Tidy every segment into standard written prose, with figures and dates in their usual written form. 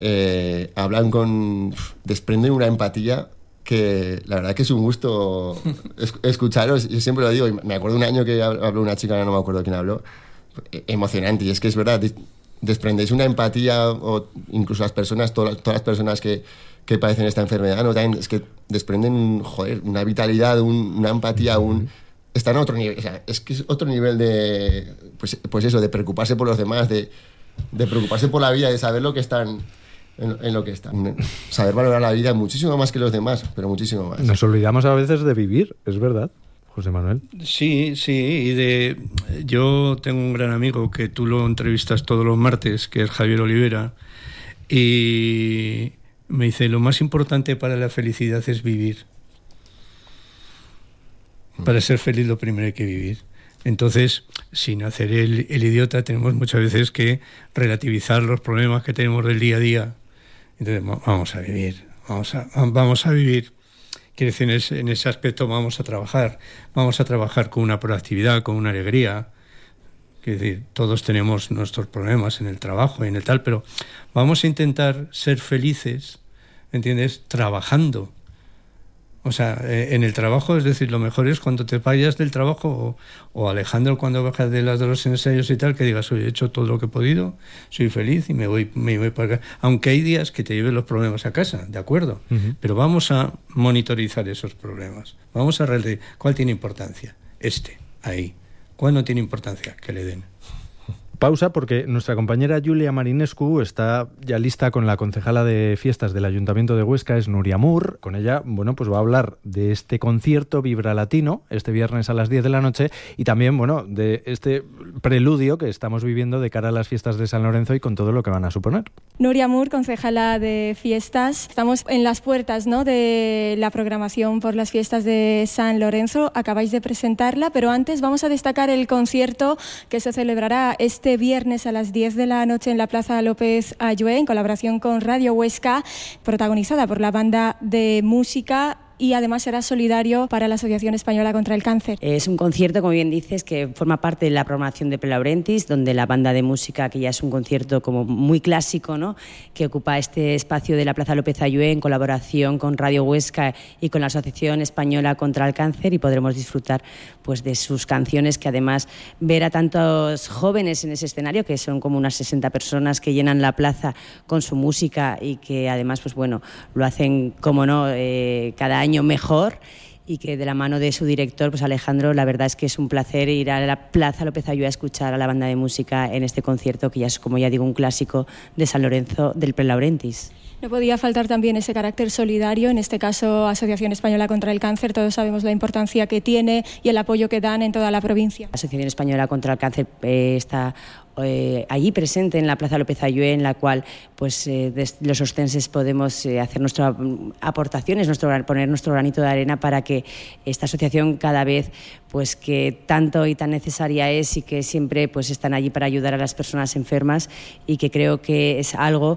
hablan desprenden una empatía que la verdad que es un gusto escucharos. Yo siempre lo digo, y me acuerdo un año que habló una chica, no me acuerdo quién habló, emocionante, y es que es verdad, desprendéis una empatía, o incluso las personas, todas las personas que padecen esta enfermedad, ¿no? También es que desprenden, una vitalidad, una empatía, están a otro nivel, o sea, es que es otro nivel de, pues eso, de preocuparse por los demás, de preocuparse por la vida, de saber lo que están, en lo que están. Saber valorar la vida muchísimo más que los demás, pero muchísimo más. Nos olvidamos a veces de vivir, es verdad, José Manuel. Sí, yo tengo un gran amigo que tú lo entrevistas todos los martes, que es Javier Olivera, y me dice, lo más importante para la felicidad es vivir. Para ser feliz lo primero hay que vivir. Entonces, sin hacer el idiota, tenemos muchas veces que relativizar los problemas que tenemos del día a día. Entonces, vamos a vivir, vamos a vivir. Quiere decir, en ese aspecto vamos a trabajar con una proactividad, con una alegría. Quiere decir, todos tenemos nuestros problemas en el trabajo y en el tal, pero vamos a intentar ser felices, ¿entiendes?, trabajando. O sea, en el trabajo, es decir, lo mejor es cuando te vayas del trabajo, o Alejandro cuando bajas de los ensayos y tal, que digas, oye, he hecho todo lo que he podido, soy feliz y me voy para acá. Aunque hay días que te lleves los problemas a casa, de acuerdo, pero vamos a monitorizar esos problemas. Vamos a ver cuál tiene importancia. Ahí. ¿Cuál no tiene importancia? Que le den. Pausa, porque nuestra compañera Julia Marinescu está ya lista con la concejala de fiestas del Ayuntamiento de Huesca, es Nuria Mur. Con ella, va a hablar de este concierto Vibra Latino, este viernes a las 10 de la noche, y también, de este preludio que estamos viviendo de cara a las fiestas de San Lorenzo y con todo lo que van a suponer. Nuria Mur, concejala de fiestas. Estamos en las puertas, ¿no?, de la programación por las fiestas de San Lorenzo. Acabáis de presentarla, pero antes vamos a destacar el concierto que se celebrará este viernes a las 10 de la noche en la Plaza López Ayué, en colaboración con Radio Huesca, protagonizada por la banda de música, y además será solidario para la Asociación Española contra el Cáncer. Es un concierto, como bien dices, que forma parte de la programación de Pelaurentis, donde la banda de música, que ya es un concierto como muy clásico, ¿no?, que ocupa este espacio de la Plaza López Ayué en colaboración con Radio Huesca y con la Asociación Española contra el Cáncer, y podremos disfrutar de sus canciones, que además ver a tantos jóvenes en ese escenario, que son como unas 60 personas que llenan la plaza con su música, y que además lo hacen, como no, cada año mejor, y que de la mano de su director, Alejandro, la verdad es que es un placer ir a la Plaza López Ayué a escuchar a la banda de música en este concierto, que ya es, como ya digo, un clásico de San Lorenzo del Pelaurentis. No podía faltar también ese carácter solidario, en este caso Asociación Española contra el Cáncer. Todos sabemos la importancia que tiene y el apoyo que dan en toda la provincia. La Asociación Española contra el Cáncer está allí presente en la Plaza López Ayué, en la cual los ostenses podemos hacer nuestras aportaciones, poner nuestro granito de arena para que esta asociación cada vez que tanto y tan necesaria es, y que siempre están allí para ayudar a las personas enfermas, y que creo que es algo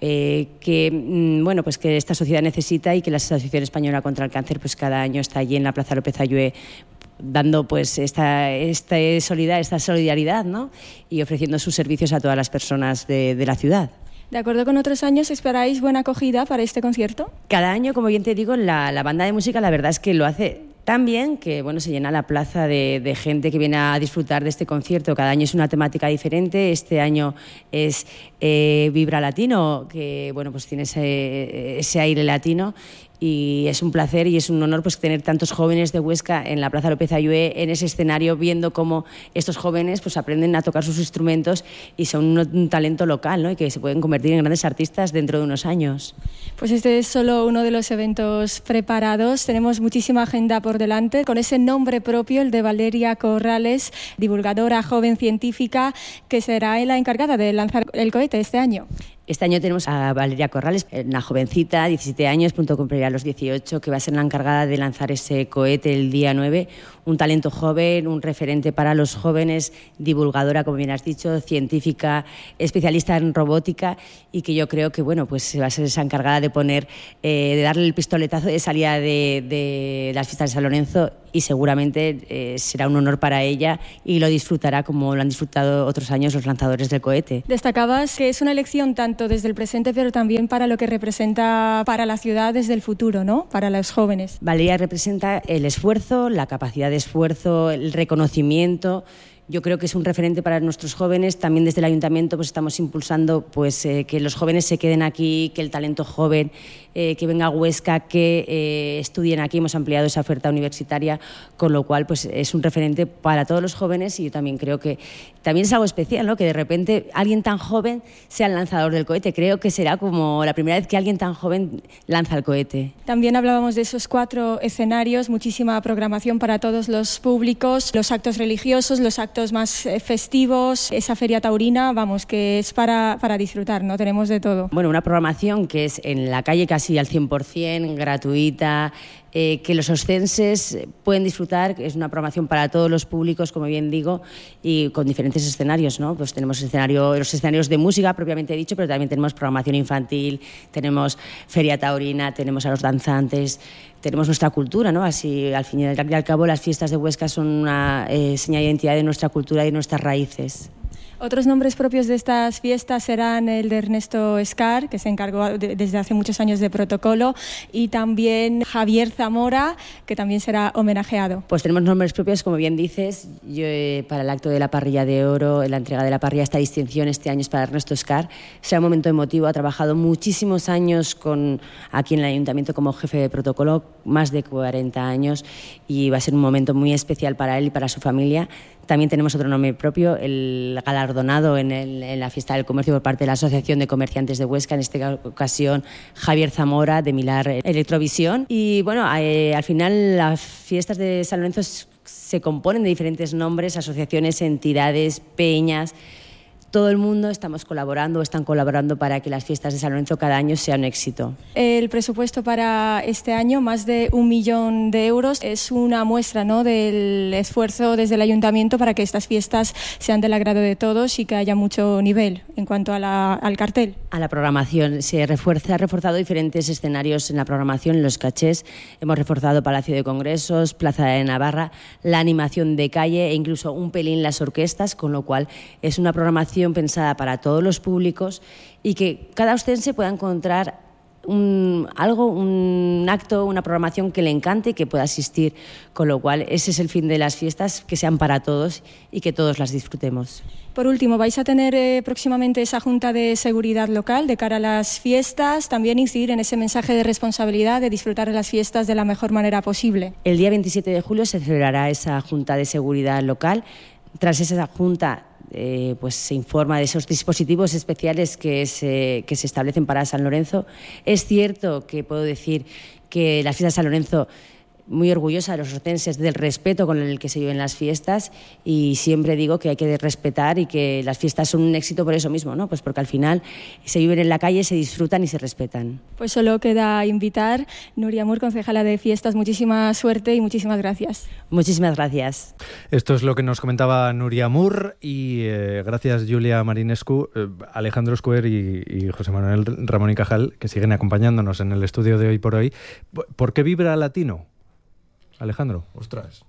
que esta sociedad necesita, y que la Asociación Española contra el Cáncer cada año está allí en la Plaza López Ayué dando esta solidaridad, ¿no?, y ofreciendo sus servicios a todas las personas de la ciudad. De acuerdo con otros años, ¿esperáis buena acogida para este concierto? Cada año, como bien te digo, la banda de música, la verdad es que lo hace tan bien que se llena la plaza de gente que viene a disfrutar de este concierto. Cada año es una temática diferente. Este año es Vibra Latino, que tiene ese aire latino, y es un placer y es un honor tener tantos jóvenes de Huesca en la Plaza López Ayué, en ese escenario, viendo cómo estos jóvenes aprenden a tocar sus instrumentos y son un talento local, ¿no?, y que se pueden convertir en grandes artistas dentro de unos años. Pues este es solo uno de los eventos preparados. Tenemos muchísima agenda por delante, con ese nombre propio, el de Valeria Corrales, divulgadora joven científica, que será la encargada de lanzar el cohete este año. Este año tenemos a Valeria Corrales, una jovencita, 17 años, punto cumplirá los 18, que va a ser la encargada de lanzar ese cohete el día 9. Un talento joven, un referente para los jóvenes, divulgadora, como bien has dicho, científica, especialista en robótica, y que yo creo que va a ser esa encargada de de darle el pistoletazo de salida de las fiestas de San Lorenzo, y seguramente será un honor para ella, y lo disfrutará como lo han disfrutado otros años los lanzadores del cohete. Destacabas que es una elección tanto retrato desde el presente, pero también para lo que representa para la ciudad desde el futuro, ¿no? Para los jóvenes. Valeria representa el esfuerzo, la capacidad de esfuerzo, el reconocimiento. Yo creo que es un referente para nuestros jóvenes. También desde el Ayuntamiento pues estamos impulsando pues, que los jóvenes se queden aquí, que el talento joven, que venga a Huesca, que estudien aquí. Hemos ampliado esa oferta universitaria, con lo cual pues, es un referente para todos los jóvenes y yo también creo que también es algo especial, ¿no? Que de repente alguien tan joven sea el lanzador del cohete. Creo que será como la primera vez que alguien tan joven lanza el cohete. También hablábamos de esos 4 escenarios, muchísima programación para todos los públicos, los actos religiosos, los actos más festivos, esa feria taurina, vamos, que es para disfrutar, ¿no? Tenemos de todo. Bueno, una programación que es en la calle casi al 100%, gratuita, que los oscenses pueden disfrutar, es una programación para todos los públicos, como bien digo, y con diferentes escenarios, ¿no? Pues tenemos los escenarios de música, propiamente dicho, pero también tenemos programación infantil, tenemos feria taurina, tenemos a los danzantes, tenemos nuestra cultura, ¿no? Así, al fin y al cabo, las fiestas de Huesca son una señal de identidad de nuestra cultura y de nuestras raíces. Otros nombres propios de estas fiestas serán el de Ernesto Escar, que se encargó desde hace muchos años de protocolo, y también Javier Zamora, que también será homenajeado. Pues tenemos nombres propios, como bien dices. Yo, para el acto de la parrilla de oro, la entrega de la parrilla, esta distinción este año es para Ernesto Escar. Será un momento emotivo, ha trabajado muchísimos años aquí en el Ayuntamiento como jefe de protocolo, más de 40 años, y va a ser un momento muy especial para él y para su familia. También tenemos otro nombre propio, el galardonado en la Fiesta del Comercio por parte de la Asociación de Comerciantes de Huesca, en esta ocasión Javier Zamora, de Milar Electrovisión. Y bueno, al final las fiestas de San Lorenzo se componen de diferentes nombres, asociaciones, entidades, peñas. Todo el mundo están colaborando para que las fiestas de San Lorenzo cada año sean un éxito. El presupuesto para este año, más de 1 millón de euros, es una muestra, ¿no?, del esfuerzo desde el Ayuntamiento para que estas fiestas sean del agrado de todos y que haya mucho nivel en cuanto al cartel. A la programación se ha reforzado diferentes escenarios en la programación, en los cachés. Hemos reforzado Palacio de Congresos, Plaza de Navarra, la animación de calle e incluso un pelín las orquestas, con lo cual es una programación pensada para todos los públicos y que cada ostense pueda encontrar un acto, una programación que le encante y que pueda asistir, con lo cual ese es el fin de las fiestas, que sean para todos y que todos las disfrutemos. Por último, vais a tener próximamente esa Junta de Seguridad Local de cara a las fiestas, también incidir en ese mensaje de responsabilidad de disfrutar de las fiestas de la mejor manera posible. El día 27 de julio se celebrará esa Junta de Seguridad Local. Tras esa Junta pues se informa de esos dispositivos especiales que se establecen para San Lorenzo. Es cierto que puedo decir que las fiestas de San Lorenzo, muy orgullosa de los oscenses, del respeto con el que se viven las fiestas, y siempre digo que hay que respetar y que las fiestas son un éxito por eso mismo, ¿no? Pues porque al final se viven en la calle, se disfrutan y se respetan. Pues solo queda invitar. Nuria Mur, concejala de Fiestas, muchísima suerte y muchísimas gracias. Muchísimas gracias. Esto es lo que nos comentaba Nuria Mur y gracias Julia Marinescu, Alejandro Square y José Manuel Ramón y Cajal, que siguen acompañándonos en el estudio de Hoy por Hoy. ¿Por qué Vibra Latino, Alejandro? Ostras,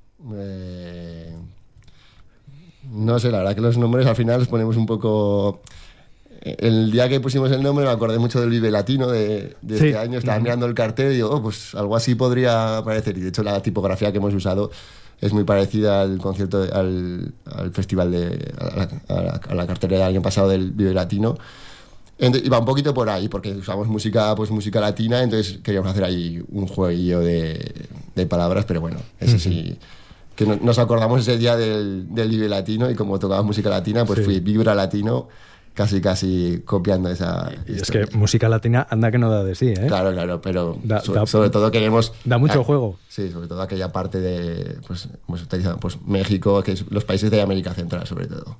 no sé, la verdad que los nombres al final los ponemos un poco... El día que pusimos el nombre me acordé mucho del Vive Latino de sí. Este año, estaba mirando el cartel y digo, pues algo así podría parecer, y de hecho la tipografía que hemos usado es muy parecida al concierto, al festival, a la cartelera del año pasado del Vive Latino. Y va un poquito por ahí, porque usamos música latina, entonces queríamos hacer ahí un jueguillo de palabras, pero bueno, eso sí, que nos acordamos ese día del Vive Latino, y como tocaba música latina, pues sí. Fui Vibra Latino, casi copiando esa historia. Es que música latina anda que no da de sí, ¿eh? Claro, pero sobre todo queremos... Da mucho juego. Sí, sobre todo aquella parte de, pues, hemos utilizado México, que es los países de América Central, sobre todo.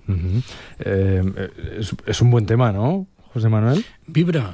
Es un buen tema, ¿no, José Manuel? Vibrar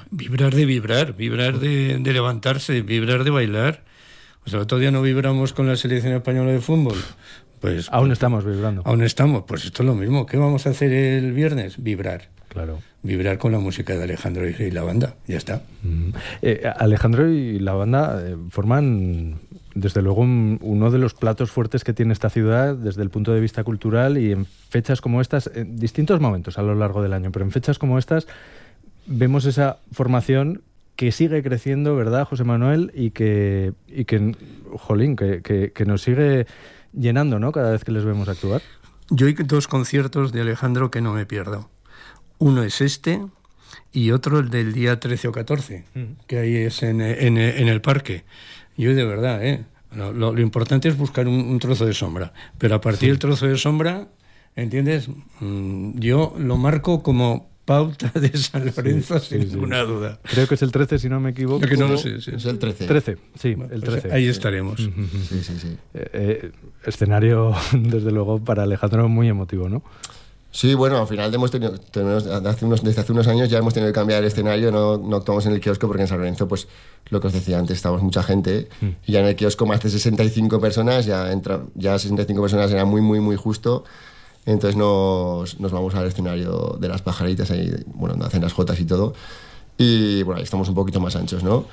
de levantarse, vibrar de bailar. O sea, todavía no vibramos con la selección española de fútbol. Pues aún estamos vibrando. Aún estamos, pues esto es lo mismo. ¿Qué vamos a hacer el viernes? Vibrar. Claro. Vibrar con la música de Alejandro y la banda, ya está. Alejandro y la banda forman, desde luego, uno de los platos fuertes que tiene esta ciudad desde el punto de vista cultural, y en fechas como estas, en distintos momentos a lo largo del año, pero en fechas como estas, vemos esa formación que sigue creciendo, ¿verdad, José Manuel? Y que jolín, que nos sigue llenando, ¿no?, cada vez que les vemos actuar. Yo hay 2 conciertos de Alejandro que no me pierdo. Uno es este y otro el del día 13 o 14, que ahí es en el parque. Yo de verdad, lo importante es buscar un trozo de sombra, pero a partir del trozo de sombra, ¿entiendes? Yo lo marco como pauta de San Lorenzo sin ninguna duda. Creo que es el 13, si no me equivoco. Que no lo sé, sí. Es el 13. 13, sí, Bueno, el pues 13. ahí estaremos. Sí. Escenario, desde luego, para Alejandro muy emotivo, ¿no? Sí, bueno, al final desde hace unos años ya hemos tenido que cambiar el escenario, no actuamos en el kiosco porque en San Lorenzo, pues lo que os decía antes, estamos mucha gente y ya en el kiosco más de 65 personas, ya 65 personas era muy, muy, muy justo. Entonces nos vamos al escenario de las pajaritas, ahí, bueno, donde hacen las jotas y todo. Y bueno, ahí estamos un poquito más anchos, ¿no?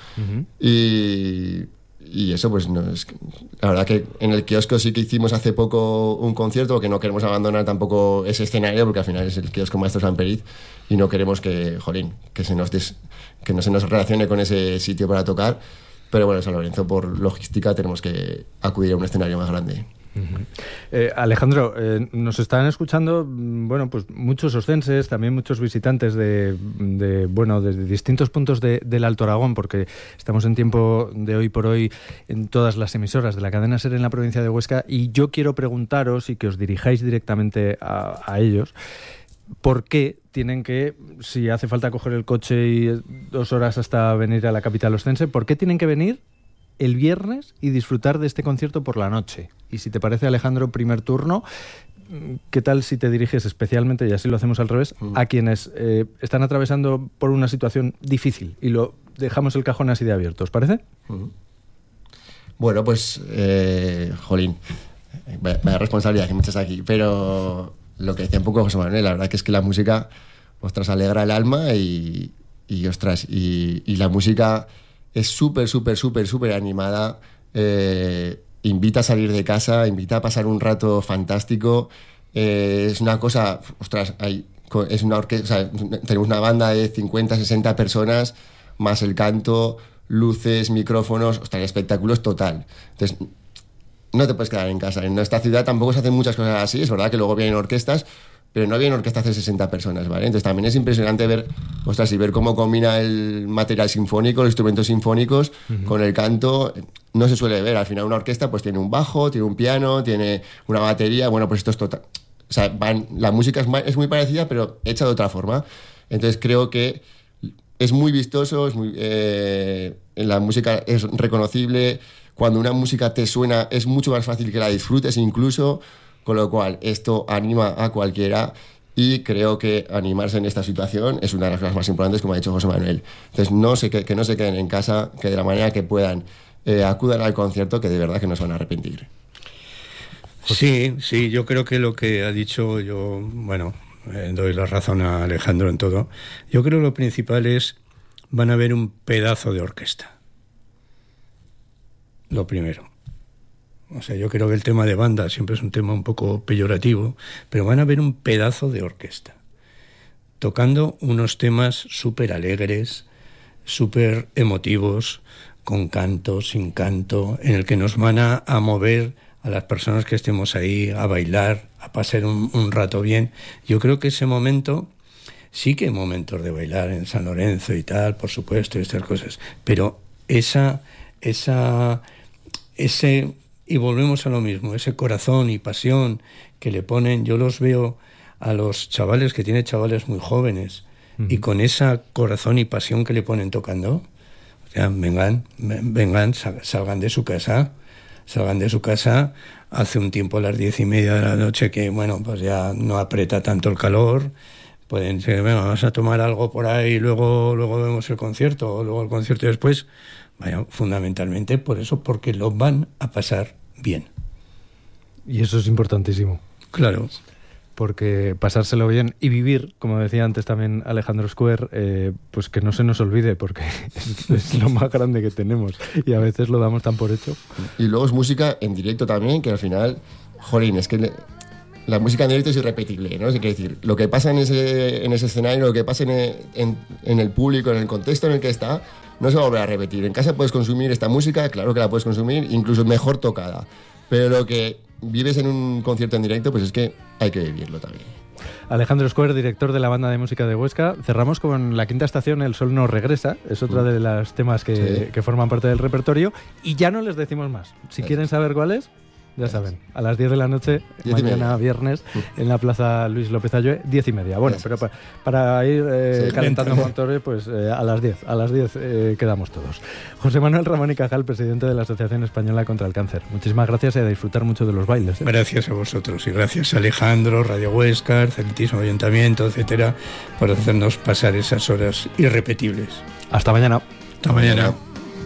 Y eso, pues, la verdad que en el kiosco sí que hicimos hace poco un concierto, porque no queremos abandonar tampoco ese escenario, porque al final es el kiosco Maestro Sanperiz y no queremos que no se nos relacione con ese sitio para tocar. Pero bueno, en San Lorenzo, por logística, tenemos que acudir a un escenario más grande. Alejandro, nos están escuchando, bueno, pues muchos oscenses, también muchos visitantes de distintos puntos del Alto Aragón, porque estamos en tiempo de hoy por hoy en todas las emisoras de la cadena SER en la provincia de Huesca, y yo quiero preguntaros y que os dirijáis directamente a ellos. ¿Por qué tienen que, si hace falta coger el coche y 2 horas hasta venir a la capital oscense, por qué tienen que venir el viernes y disfrutar de este concierto por la noche? Y si te parece, Alejandro, primer turno, ¿qué tal si te diriges especialmente, y así lo hacemos al revés, a quienes están atravesando por una situación difícil? Y lo dejamos el cajón así de abierto, ¿os parece? Bueno, pues, jolín, vaya responsabilidad que me echas aquí, pero lo que decía un poco José Manuel, la verdad que es que la música, ostras, alegra el alma y ostras, y la música es súper animada, invita a salir de casa, invita a pasar un rato fantástico, es una cosa, ostras, es una orquesta, o sea, tenemos una banda de 50, 60 personas, más el canto, luces, micrófonos, ostras, el espectáculo es total. Entonces, no te puedes quedar en casa. En esta ciudad tampoco se hacen muchas cosas así, es verdad que luego vienen orquestas, pero no vienen orquestas de 60 personas, ¿vale? Entonces también es impresionante ver cómo combina el material sinfónico, los instrumentos sinfónicos con el canto. No se suele ver. Al final una orquesta pues tiene un bajo, tiene un piano, tiene una batería. Bueno, pues esto es total. O sea, la música es muy parecida, pero hecha de otra forma. Entonces creo que es muy vistoso, la música es reconocible. Cuando una música te suena es mucho más fácil que la disfrutes incluso, con lo cual esto anima a cualquiera, y creo que animarse en esta situación es una de las cosas más importantes, como ha dicho José Manuel. Entonces que no se queden en casa, que de la manera que puedan acudan al concierto, que de verdad que no se van a arrepentir. Sí, yo creo que lo que ha dicho, doy la razón a Alejandro en todo. Yo creo que lo principal es, van a ver un pedazo de orquesta. Lo primero. O sea, yo creo que el tema de banda siempre es un tema un poco peyorativo, pero van a ver un pedazo de orquesta tocando unos temas súper alegres, súper emotivos, con canto, sin canto, en el que nos van a mover a las personas que estemos ahí, a bailar, a pasar un rato bien. Yo creo que ese momento, sí que hay momentos de bailar en San Lorenzo y tal, por supuesto, y estas cosas, pero y volvemos a lo mismo, ese corazón y pasión que le ponen, yo los veo a los chavales, que tienen chavales muy jóvenes, y con esa corazón y pasión que le ponen tocando, o sea, vengan, salgan de su casa, hace un tiempo a las 10:30 de la noche que, pues ya no aprieta tanto el calor, pueden decir, venga, vamos a tomar algo por ahí, luego vemos el concierto, o luego el concierto después. Vaya, fundamentalmente por eso, porque lo van a pasar bien. Y eso es importantísimo. Claro. Porque pasárselo bien y vivir, como decía antes también Alejandro Square, pues que no se nos olvide, porque es lo más grande que tenemos y a veces lo damos tan por hecho. Y luego es música en directo también, que al final, jolín, es que la música en directo es irrepetible, ¿no? Es decir, lo que pasa en ese escenario, lo que pasa en el público, en el contexto en el que está, no se va a volver a repetir. En casa puedes consumir esta música, claro que la puedes consumir, incluso mejor tocada, pero lo que vives en un concierto en directo, pues es que hay que vivirlo también. Alejandro Square, director de la Banda de Música de Huesca. Cerramos con la quinta estación, El Sol no regresa. Es otra de los temas que forman parte del repertorio. Y ya no les decimos más. Si quieren saber cuál es, ya saben. A las 10 de la noche, mañana viernes, en la Plaza Luis López Ayue, 10:30. Bueno, pero para ir calentando motores, pues a las 10 quedamos todos. José Manuel Ramón y Cajal, presidente de la Asociación Española contra el Cáncer. Muchísimas gracias y a disfrutar mucho de los bailes. Gracias a vosotros y gracias a Alejandro, Radio Huesca, Celitismo Ayuntamiento, etcétera, por hacernos pasar esas horas irrepetibles. Hasta mañana. Hasta mañana.